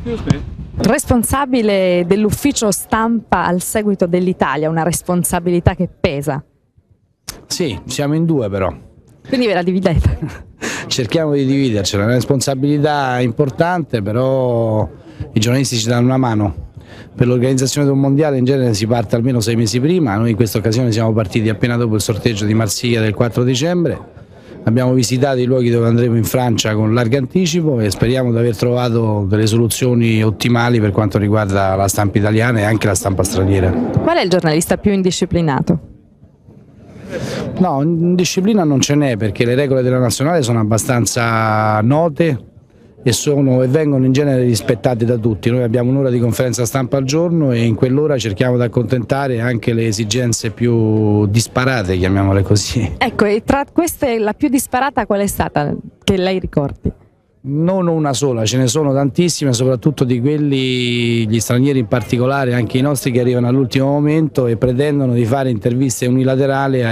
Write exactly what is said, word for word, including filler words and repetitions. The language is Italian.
Responsabile dell'ufficio stampa al seguito dell'Italia, una responsabilità che pesa. Sì, siamo in due però. Quindi ve la dividete? Cerchiamo di dividercela, è una responsabilità importante, però i giornalisti ci danno una mano. Per l'organizzazione di un mondiale in genere si parte almeno sei mesi prima, noi in questa occasione siamo partiti appena dopo il sorteggio di Marsiglia del quattro dicembre, abbiamo visitato i luoghi dove andremo in Francia con largo anticipo e speriamo di aver trovato delle soluzioni ottimali per quanto riguarda la stampa italiana e anche la stampa straniera. Qual è il giornalista più indisciplinato? No, in disciplina non ce n'è perché le regole della nazionale sono abbastanza note e, sono, e vengono in genere rispettate da tutti. Noi abbiamo un'ora di conferenza stampa al giorno e in quell'ora cerchiamo di accontentare anche le esigenze più disparate, chiamiamole così. Ecco, e tra queste la più disparata qual è stata che lei ricordi? Non una sola, ce ne sono tantissime, soprattutto di quelli, gli stranieri in particolare, anche i nostri che arrivano all'ultimo momento e pretendono di fare interviste unilaterali